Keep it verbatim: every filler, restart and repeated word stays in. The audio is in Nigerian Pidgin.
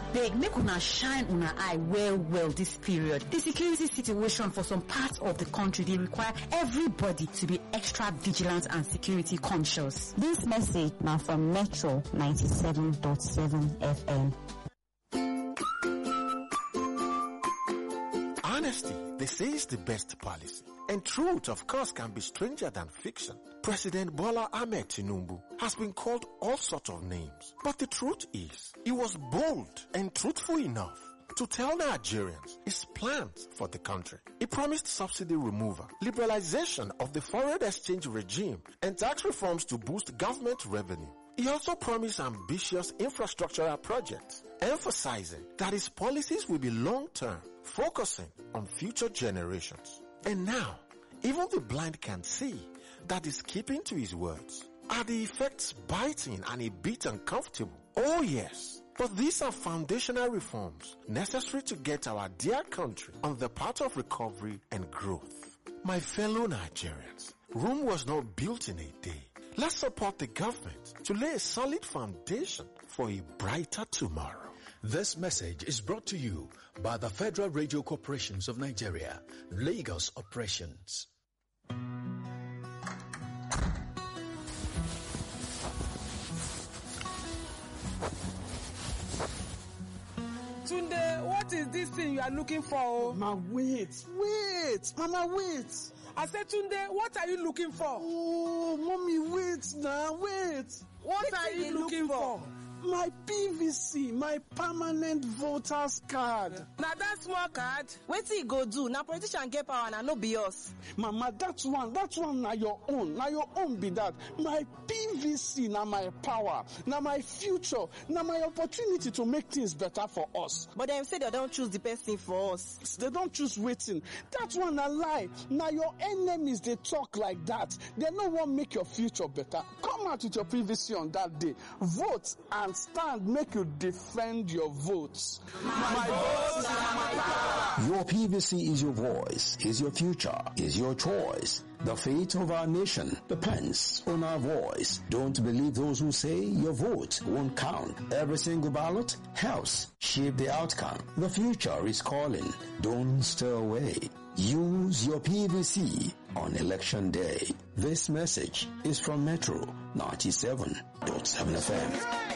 Abeg, make una shine una eye well well this period. The security situation for some parts of the country, they require everybody to be extra vigilant and security conscious. This message now from Metro ninety-seven point seven F M. Honesty, they say, is the best policy. And truth, of course, can be stranger than fiction. President Bola Ahmed Tinubu has been called all sorts of names. But the truth is, he was bold and truthful enough to tell Nigerians his plans for the country. He promised subsidy removal, liberalization of the foreign exchange regime, and tax reforms to boost government revenue. He also promised ambitious infrastructural projects, emphasizing that his policies will be long-term, focusing on future generations. And now, even the blind can see that he's keeping to his words. Are the effects biting and a bit uncomfortable? Oh yes. But these are foundational reforms necessary to get our dear country on the path of recovery and growth. My fellow Nigerians, Rome was not built in a day. Let's support the government to lay a solid foundation for a brighter tomorrow. This message is brought to you by the Federal Radio Corporations of Nigeria, Lagos Operations. Tunde, what is this thing you are looking for? Mama, wait, wait, Mama, wait. I said, Tunde, what are you looking for? Oh, Mommy, wait now, wait. What, what are you looking for? for? My P V C, my permanent voters card. Now that small card, wetin e go do? Na politician get power and no be us. Mama, that one, that one na your own. Na your own be that. My P V C na my power. Na my future. Na my opportunity to make things better for us. But dem say they don't choose the best thing for us. They don't choose waiting. That one na lie. Na your enemies, they talk like that. They no want make your future better. Come out with your P V C on that day. Vote and stand, make you defend your votes. My, my votes are my power. Your P V C is your voice, is your future, is your choice. The fate of our nation depends on our voice. Don't believe those who say your vote won't count. Every single ballot helps shape the outcome. The future is calling. Don't stir away. Use your P V C on election day. This message is from Metro ninety-seven point seven F M.